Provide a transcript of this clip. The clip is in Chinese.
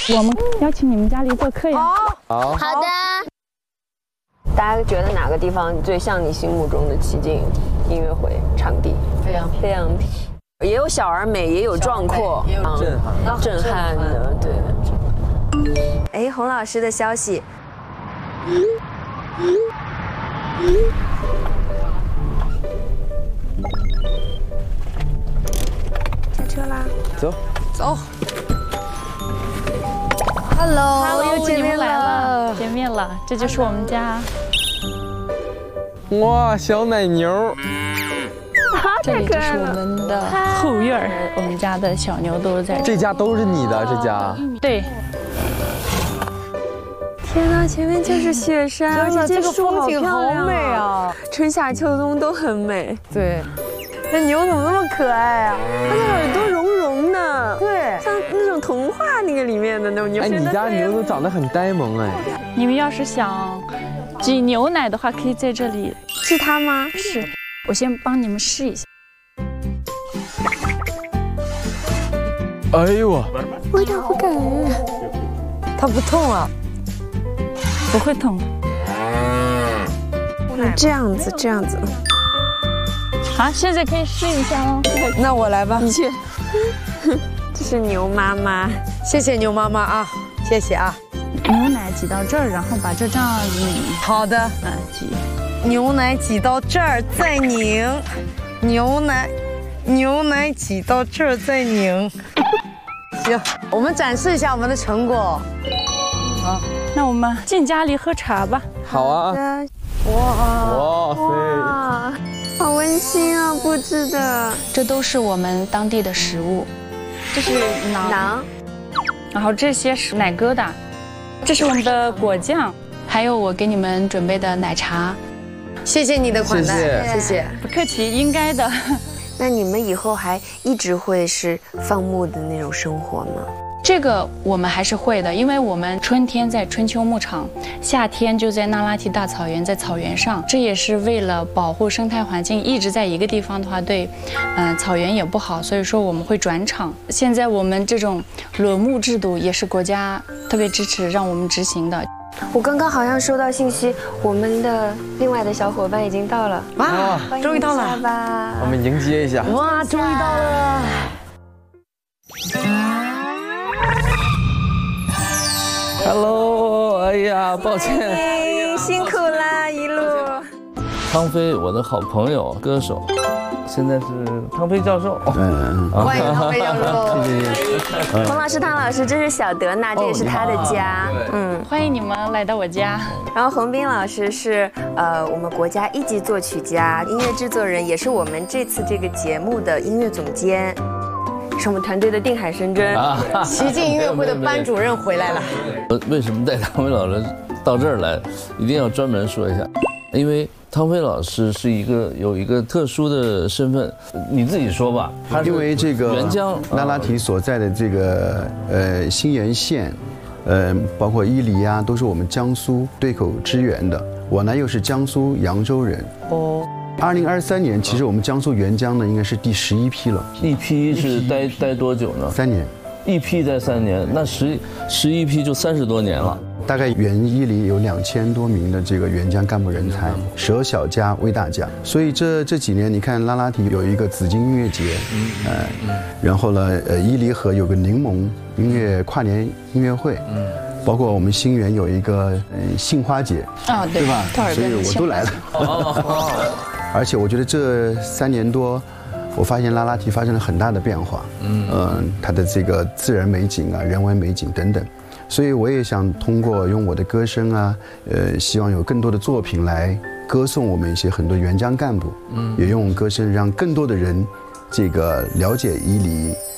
我们邀请你们家里做客呀。 好的。 大家觉得哪个地方最像你心目中的奇境音乐会场地？飞扬坪，也有小而美，也有壮阔，震撼的，对。 哎，洪老师的消息。下车啦！ 走。 Hello， 又见面了，见面了，这就是我们家。 哇，小奶牛！ 这里就是我们的后院，我们家的小牛都在这家都是你的，这家？ 对。 天哪，前面就是雪山，而且这个风景好美啊！春夏秋冬都很美。 对，那牛怎么那么可爱啊？ 它的耳朵绒绒的， 对， 像那种童话那个里面的那种牛。 哎，你家牛都长得很呆萌哎。 你们要是想挤牛奶的话，可以在这里。 是它吗？ 是，我先帮你们试一下。 哎呦我， 我有点不敢。 它不痛啊？ 不会痛。 这样子，这样子。 好，现在可以试一下哦。 那我来吧。 你去。这是牛妈妈， 谢谢牛妈妈啊，谢谢啊。 牛奶挤到这儿，然后把这样拧。 好的。 挤。 牛奶挤到这儿再拧，牛奶挤到这儿再拧。行，我们展示一下我们的成果。 好，那我们进家里喝茶吧。 好啊。哇塞， 好温馨啊，布置的。 这都是我们当地的食物，这是馕，然后这些是奶疙瘩，这是我们的果酱，还有我给你们准备的奶茶。 谢谢你的款待， 谢谢。 不客气，应该的。 那你们以后还一直会是放牧的那种生活吗？ 这个我们还是会的，因为我们春天在春秋牧场，夏天就在那拉提大草原，在草原上，这也是为了保护生态环境。一直在一个地方的话，对，草原也不好，所以说我们会转场。现在我们这种轮牧制度也是国家特别支持让我们执行的。 我刚刚好像收到信息，我们的另外的小伙伴已经到了。 哇，终于到了吧？ 我们迎接一下。 哇，终于到了。 Hello， 哎呀，抱歉， 辛苦啦，一路。 汤飞，我的好朋友，歌手，现在是汤飞教授。 欢迎汤飞教授。 洪老师、汤老师，这是小德娜，这也是他的家。 欢迎你们来到我家。 然后洪斌老师是我们国家1级作曲家、音乐制作人，也是我们这次这个节目的音乐总监。是我们团队的定海神针， 奇境音乐会的班主任回来了。 为什么带汤飞老师到这儿来？一定要专门说一下，因为汤飞老师是有一个特殊的身份，你自己说吧。 因为这个沅江那拉提所在的这个新源县，包括伊犁啊，都是我们江苏对口支援的。我呢又是江苏扬州人。2023年，其实我们江苏沅江呢应该是第11批了。 一批是待多久呢 ？3年。 一批待3年，那11批就30多年了。 大概原伊犁有2000多名的这个沅江干部人才，舍小家为大家。所以这几年，你看拉提有一个紫荆音乐节，然后呢，伊犁河有个柠檬音乐跨年音乐会，包括我们新源有一个杏花节啊，对吧？所以我都来了。而且我觉得这3年多，我发现拉提发生了很大的变化。它的这个自然美景啊、人文美景等等。所以我也想通过用我的歌声啊，希望有更多的作品来歌颂我们一些很多沅江干部，也用歌声让更多的人这个了解伊犁。